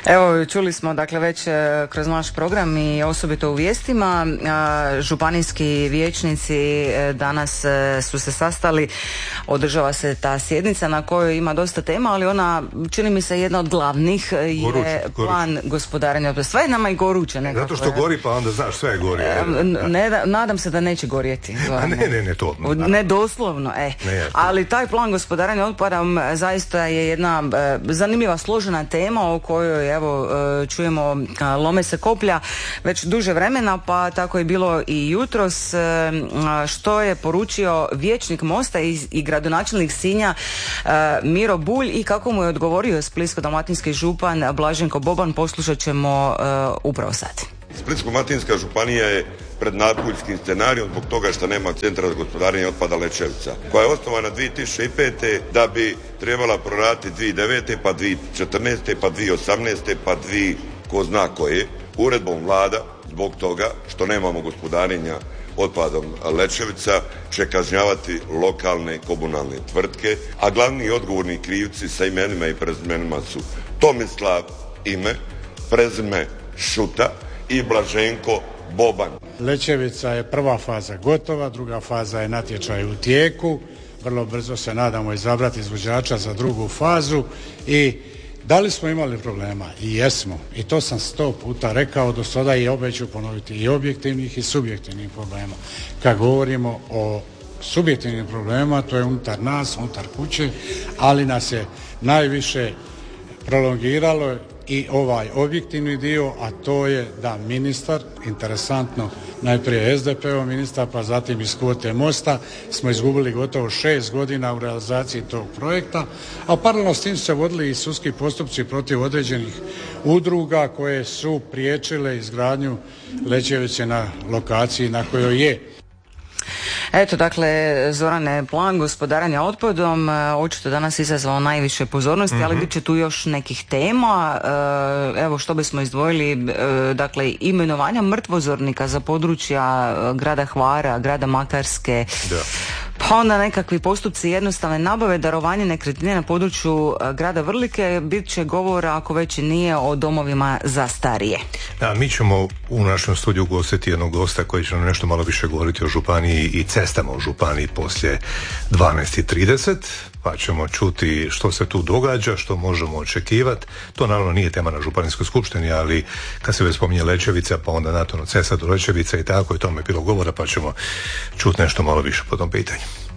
Evo, čuli smo dakle već kroz naš program i osobito u vijestima, županijski vijećnici danas su se sastali, održava se ta sjednica na kojoj ima dosta tema, ali ona, čini mi se, jedna od glavnih je plan gospodarenja otpadom. Sve je nama i goruće nekako. Zato što gori, pa onda znaš, sve je gori. Nadam se da neće gorjeti. Ne, to. Ne doslovno, ali taj plan gospodarenja otpadom zaista je jedna zanimljiva, složena tema o kojoj evo čujemo lome se koplja već duže vremena, pa tako je bilo i jutros, što je poručio vijećnik Mosta i gradonačelnik Sinja Miro Bulj i kako mu je odgovorio splitsko-dalmatinski župan Blaženko Boban, poslušat ćemo upravo sad. Splitsko-dalmatinska županija je pred nadpuljskim scenarijom zbog toga što nema centra za gospodarenje otpada Lećevica, koja je osnovana 2005. da bi trebala proraditi 2009. pa 2014. pa 2018. pa ko zna koje. Uredbom vlada, zbog toga što nemamo gospodarenja otpadom Lećevica, će kažnjavati lokalne komunalne tvrtke, a glavni i odgovorni krivci sa imenima i prezimenima su Tomislav ime, prezime Šuta i Blaženko Boban. Lećevica je prva faza gotova, druga faza je natječaj u tijeku. Vrlo brzo se nadamo izabrati izvođača za drugu fazu. I da li smo imali problema? I jesmo. I to sam 100 puta rekao do sada i opet ću ponoviti, i objektivnih i subjektivnih problema. Kad govorimo o subjektivnim problemima, to je unutar nas, unutar kuće, ali nas je najviše prolongiralo i ovaj objektivni dio, a to je da ministar, interesantno, najprije SDP-ov ministar, pa zatim iz kvote Mosta, smo izgubili gotovo 6 godina u realizaciji tog projekta, a paralelno s tim su se vodili i sudski postupci protiv određenih udruga koje su priječile izgradnju Lećevice na lokaciji na kojoj je. Eto, dakle, Zorane, plan gospodarenja otpadom očito danas izazvao najviše pozornosti, ali bit će tu još nekih tema. Evo, što bismo izdvojili, dakle, imenovanja mrtvozornika za područja grada Hvara, grada Makarske, pa onda nekakvi postupci jednostavne nabave, darovanje nekretnine na području grada Vrlike. Bit će govora, ako već i nije, o domovima za starije. Da, mi ćemo u našem studiju ugostiti jednog gosta koji će nam nešto malo više govoriti o županiji i cestama u županiji poslije 12:30, pa ćemo čuti što se tu događa, što možemo očekivati. To naravno nije tema na županijskoj skupštini, ali kad se već spominje Lećevica, pa onda naravno cesta do Lećevica i tako, i tome je bilo govora, pa ćemo čuti nešto malo više po tom pitanju.